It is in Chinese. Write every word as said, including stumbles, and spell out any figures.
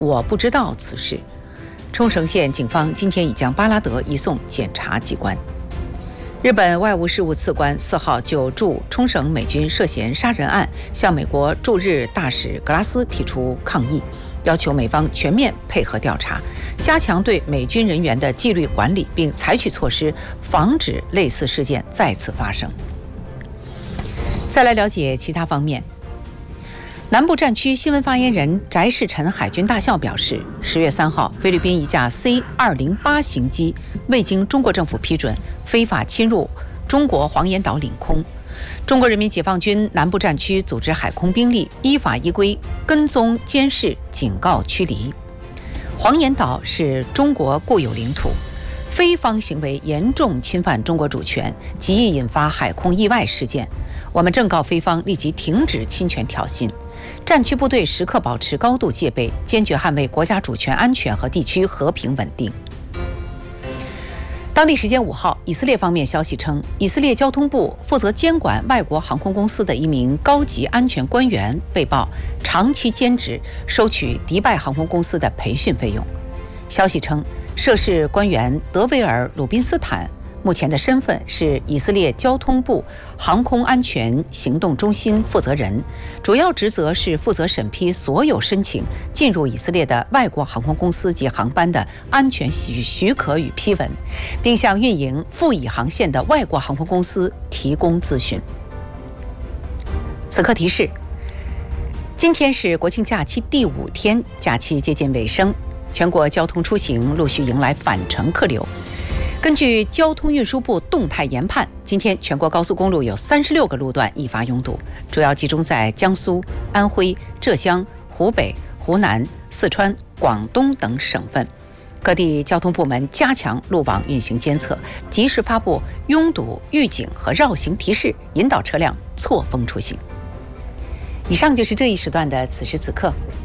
我不知道此事。冲绳县警方今天已将巴拉德移送检察机关。日本外务事务次官四号就驻冲绳美军涉嫌杀人案向美国驻日大使格拉斯提出抗议，要求美方全面配合调查，加强对美军人员的纪律管理，并采取措施防止类似事件再次发生。再来了解其他方面。南部战区新闻发言人翟世臣海军大校表示，十月三号，菲律宾一架 C 二零八型机未经中国政府批准，非法侵入中国黄岩岛领空。中国人民解放军南部战区组织海空兵力依法依规跟踪监视，警告驱离。黄岩岛是中国固有领土，非方行为严重侵犯中国主权，极易引发海空意外事件。我们正告菲方立即停止侵权挑衅。战区部队时刻保持高度戒备，坚决捍卫国家主权安全和地区和平稳定。当地时间五号，以色列方面消息称，以色列交通部负责监管外国航空公司的一名高级安全官员被曝长期兼职，收取迪拜航空公司的培训费用。消息称，涉事官员德维尔·鲁宾斯坦目前的身份是以色列交通部航空安全行动中心负责人，主要职责是负责审批所有申请进入以色列的外国航空公司及航班的安全许许可与批文，并向运营赴以航线的外国航空公司提供咨询。此刻提示：今天是国庆假期第五天，假期接近尾声，全国交通出行陆续迎来返程客流。根据交通运输部动态研判，今天全国高速公路有三十六个路段易发拥堵，主要集中在江苏、安徽、浙江、湖北、湖南、四川、广东等省份。各地交通部门加强路网运行监测，及时发布拥堵预警和绕行提示，引导车辆错峰出行。以上就是这一时段的此时此刻，